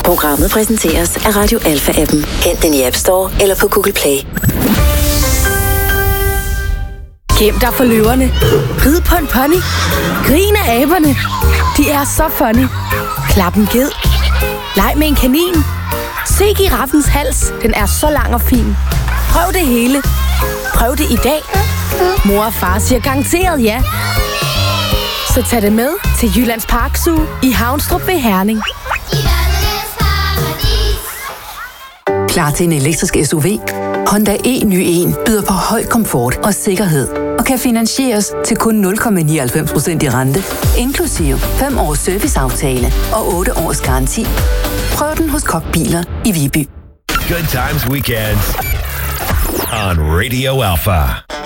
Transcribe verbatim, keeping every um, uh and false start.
Programmet præsenteres af Radio Alpha-appen. Hent den i App Store eller på Google Play. Gem dig for løverne. Rid på en pony. Grin af aberne. De er så funny. Klap en ged. Leg med en kanin. Se giraffens hals. Den er så lang og fin. Prøv det hele. Prøv det i dag. Mor og far siger garanteret ja. Så tag det med til Jyllands Park Zoo i Havnstrup ved Herning. Klar til en elektrisk S U V? Honda e ny en byder på høj komfort og sikkerhed og kan finansieres til kun nul komma nioghalvfems procent i rente, inklusive fem års serviceaftale og otte års garanti. Prøv den hos Kokbiler i Viby. Good times weekends on Radio Alpha.